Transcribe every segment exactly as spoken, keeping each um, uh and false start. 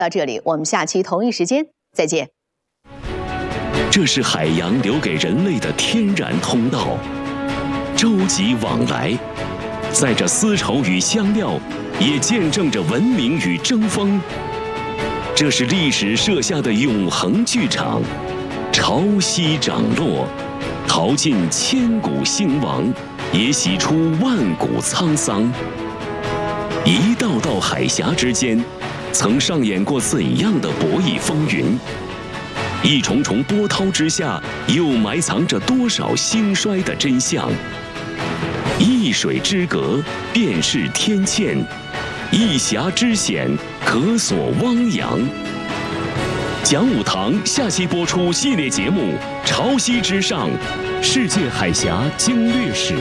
到这里，我们下期同一时间再见。 这是海洋留给人类的天然通道，舟楫往来，在这丝绸与香料，也见证着文明与争锋。这是历史设下的永恒剧场，潮汐涨落，淘尽千古兴亡，也洗出万古沧桑。一道道海峡之间，曾上演过怎样的博弈风云？一重重波涛之下，又埋藏着多少兴衰的真相？一水之隔，便是天堑；一峡之险，可锁汪洋。讲武堂下期播出系列节目《潮汐之上：世界海峡经略史》。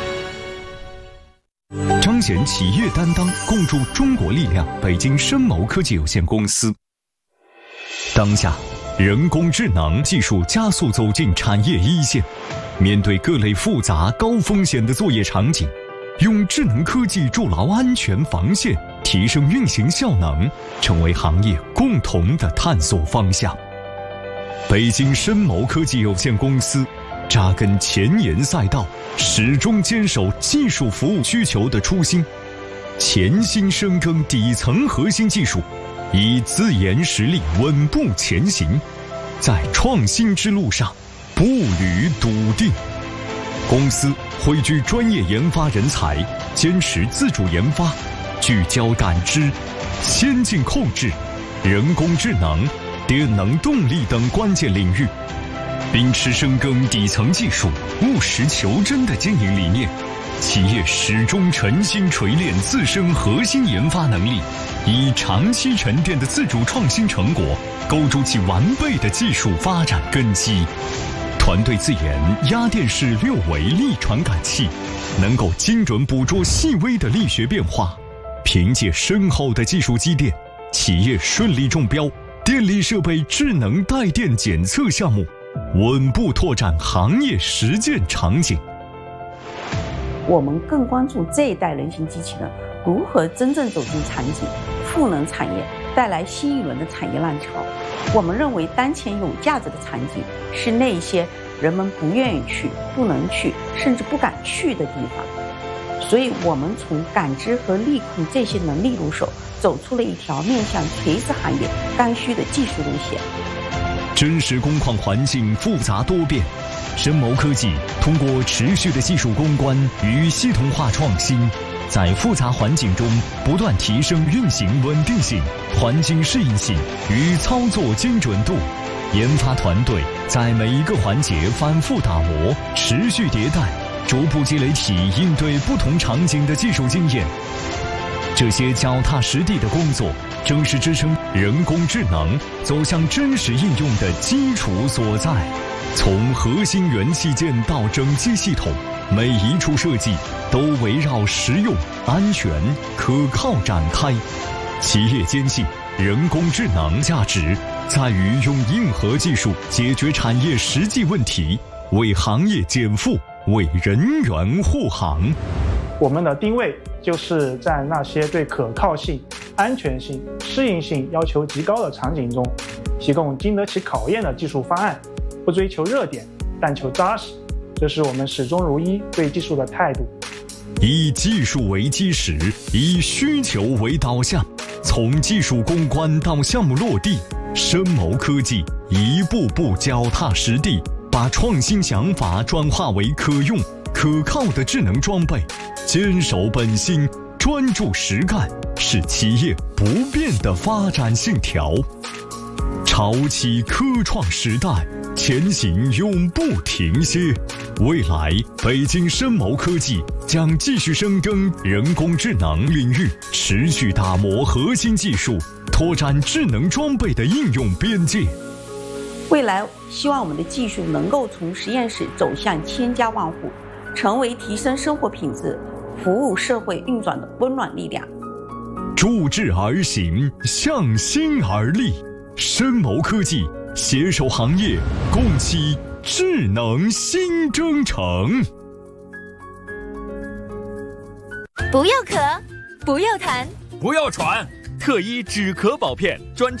彰显企业担当，共筑中国力量。北京深谋科技有限公司。当下，人工智能技术加速走进产业一线，面对各类复杂高风险的作业场景，用智能科技筑牢安全防线，提升运行效能，成为行业共同的探索方向。北京深谋科技有限公司扎根前沿赛道，始终坚守技术服务需求的初心，潜心深耕底层核心技术，以自研实力稳步前行，在创新之路上步履笃定。公司汇聚专业研发人才，坚持自主研发，聚焦感知、先进控制、人工智能、电能动力等关键领域，秉持深耕底层技术、务实求真的经营理念，企业始终诚心锤炼自身核心研发能力，以长期沉淀的自主创新成果，构筑起完备的技术发展根基。团队自研压电式六维力传感器，能够精准捕捉细微的力学变化。凭借深厚的技术积淀，企业顺利中标电力设备智能带电检测项目，稳步拓展行业实践场景。 我们更关注这一代人形机器人如何真正走进场景，赋能产业，带来新一轮的产业浪潮。我们认为当前有价值的场景是那些人们不愿意去、不能去，甚至不敢去的地方。所以我们从感知和力控这些能力入手，走出了一条面向垂直行业刚需的技术路线。 真实工矿环境复杂多变，深谋科技通过持续的技术攻关与系统化创新，在复杂环境中不断提升运行稳定性、环境适应性与操作精准度。研发团队在每一个环节反复打磨，持续迭代，逐步积累起应对不同场景的技术经验。这些脚踏实地的工作，正是支撑人工智能走向真实应用的基础所在。从核心元器件到整机系统，每一处设计都围绕实用、安全、可靠展开。企业坚信，人工智能价值在于用硬核技术解决产业实际问题，为行业减负，为人员护航。 我们的定位就是在那些对可靠性、安全性、适应性要求极高的场景中，提供经得起考验的技术方案，不追求热点，但求扎实。这是我们始终如一对技术的态度。 以技术为基石，以需求为导向，从技术攻关到项目落地，深谋科技一步步脚踏实地，把创新想法转化为可用、可靠的智能装备。坚守本心，专注实干，是企业不变的发展信条。潮起科创时代，前行永不停歇。未来，北京深谋科技将继续深耕人工智能领域，持续打磨核心技术，拓展智能装备的应用边界。 未来，希望我们的技术能够从实验室走向千家万户，成为提升生活品质、服务社会运转的温暖力量。 铸智而行，向心而立。深谋科技携手行业，共启智能新征程。 不要咳，不要痰， 不要喘，特医止咳宝片专治